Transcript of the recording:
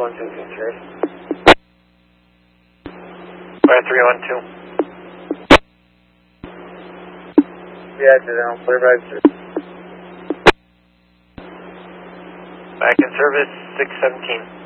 61223. Flight 312. Yeah, down, clear by 2. Back in service, 617.